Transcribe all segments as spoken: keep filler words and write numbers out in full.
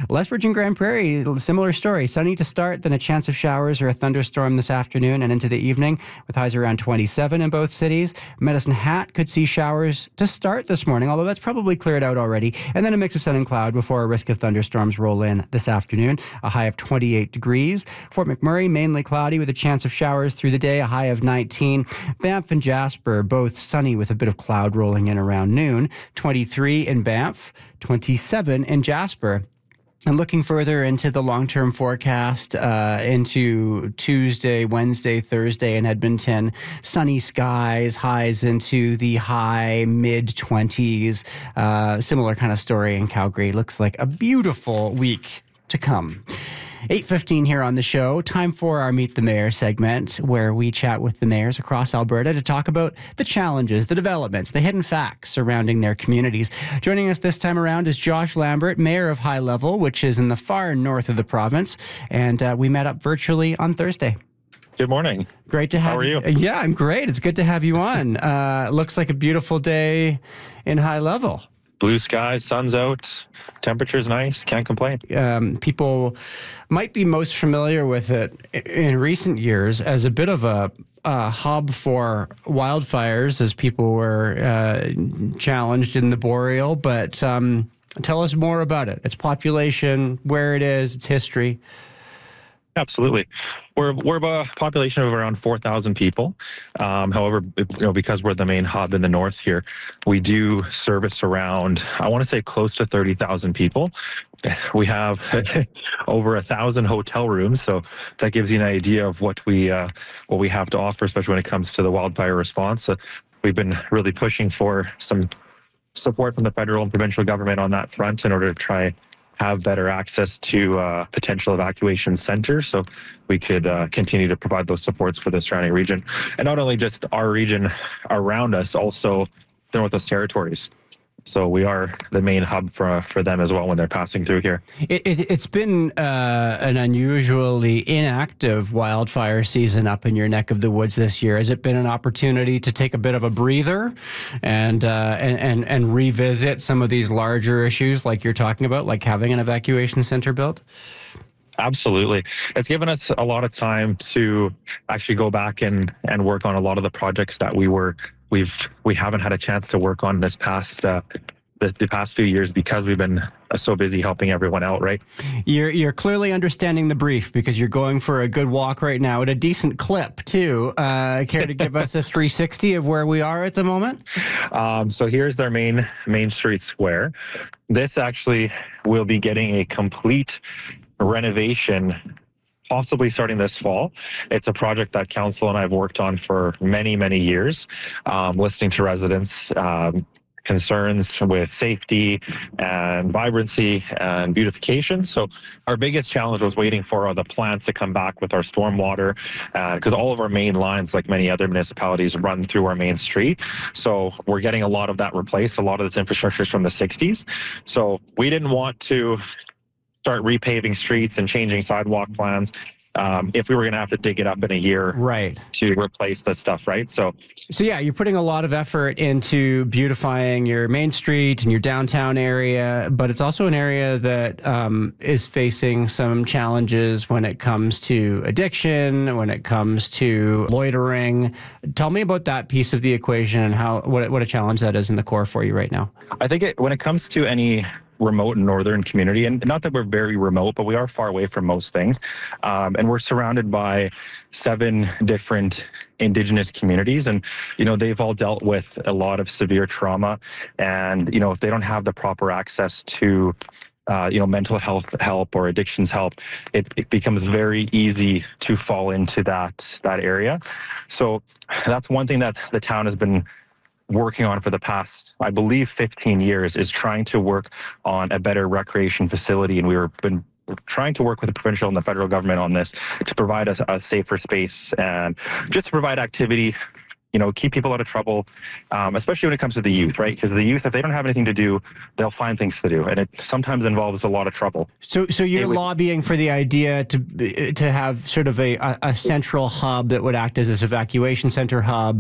Lethbridge and Grand Prairie, similar story. Sunny to start, then a chance of showers or a thunderstorm this afternoon and into the evening with highs around twenty-seven in both cities. Medicine Hat could see showers to start this morning, although that's probably cleared out already. And then a mix of sun and cloud before a risk of thunderstorms roll in this afternoon. A high of twenty-eight degrees. Fort McMurray, mainly cloudy with a chance of showers through the day, a high of nineteen. Banff and Jasper, both sunny with a bit of cloud rolling in around noon. twenty-three in Banff, twenty-seven in Jasper. And looking further into the long-term forecast uh, into Tuesday, Wednesday, Thursday in Edmonton, sunny skies, highs into the high mid-twenties. Uh, similar kind of story in Calgary. Looks like a beautiful week to come. eight fifteen here on the show. Time for our Meet the Mayor segment, where we chat with the mayors across Alberta to talk about the challenges, the developments, the hidden facts surrounding their communities. Joining us this time around is Josh Lambert, Mayor of High Level, which is in the far north of the province. And uh, we met up virtually on Thursday. Good morning. Great to have How are you? Yeah, I'm great. It's good to have you on. Uh, looks like a beautiful day in High Level. Blue skies, sun's out, temperature's nice, can't complain. Um, people might be most familiar with it in recent years as a bit of a, a hub for wildfires as people were uh, challenged in the Boreal. But um, tell us more about it. Its population, where it is, its history. Absolutely. We're we're a population of around four thousand people. Um, however, you know, because we're the main hub in the north here, we do service around, I want to say close to thirty thousand people. We have over a thousand hotel rooms. So that gives you an idea of what we, uh, what we have to offer, especially when it comes to the wildfire response. Uh, we've been really pushing for some support from the federal and provincial government on that front in order to try have better access to uh, potential evacuation centers so we could uh, continue to provide those supports for the surrounding region. And not only just our region around us, also the Northwest Territories. So we are the main hub for for them as well when they're passing through here. It, it, it's been uh, an unusually inactive wildfire season up in your neck of the woods this year. Has it been an opportunity to take a bit of a breather and uh, and, and and revisit some of these larger issues like you're talking about, like having an evacuation center built? Absolutely. It's given us a lot of time to actually go back and, and work on a lot of the projects that we were we've we haven't had a chance to work on this past uh, the, the past few years because we've been so busy helping everyone out, right? You're you're clearly understanding the brief because you're going for a good walk right now at a decent clip too. Uh, care to give us a three sixty of where we are at the moment? Um, so here's their main Main Street Square. This actually will be getting a complete renovation possibly starting this fall. It's a project that council and I have worked on for many, many years, um, listening to residents' um, concerns with safety and vibrancy and beautification. So our biggest challenge was waiting for the plans to come back with our stormwater, because uh, all of our main lines, like many other municipalities, run through our main street. So we're getting a lot of that replaced. A lot of this infrastructure is from the sixties. So we didn't want to start repaving streets and changing sidewalk plans um, if we were going to have to dig it up in a year right. to replace this stuff, right? So, so yeah, you're putting a lot of effort into beautifying your main street and your downtown area, but it's also an area that um, is facing some challenges when it comes to addiction, when it comes to loitering. Tell me about that piece of the equation and how what, what a challenge that is in the core for you right now. I think it, when it comes to any remote northern community, and not that we're very remote, but we are far away from most things. Um, and we're surrounded by seven different Indigenous communities. And, you know, they've all dealt with a lot of severe trauma. And, you know, if they don't have the proper access to Uh, you know, mental health help or addictions help, it, it becomes very easy to fall into that that area. So that's one thing that the town has been working on for the past, I believe, fifteen years, is trying to work on a better recreation facility. And we were been trying to work with the provincial and the federal government on this to provide us a, a safer space and just to provide activity, you know, keep people out of trouble, um, especially when it comes to the youth, right? Because the youth, if they don't have anything to do, they'll find things to do. And it sometimes involves a lot of trouble. So so you're would, lobbying for the idea to to have sort of a, a central hub that would act as this evacuation center hub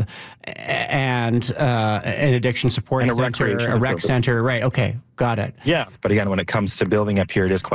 and uh, an addiction support and a center, a rec service. center. Right. Okay. Got it. Yeah. But again, when it comes to building up here, it is quite